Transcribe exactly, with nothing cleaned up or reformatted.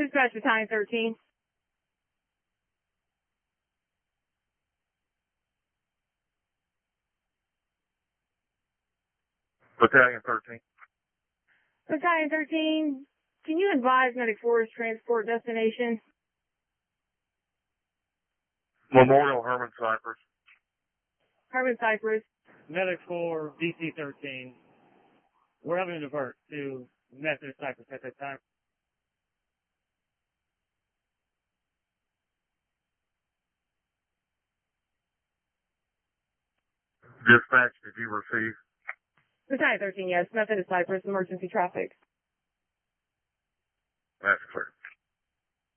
Dispatch Battalion thirteen. Battalion thirteen. Battalion thirteen, can you advise Medic four's transport destination? Memorial Herman Cypress. Herman Cypress. Medic four, D C thirteen. We're having to divert to Methodist Cypress at that time. Dispatch, did you receive? Battalion thirteen, yes. Methodist Cypress, emergency traffic. That's clear.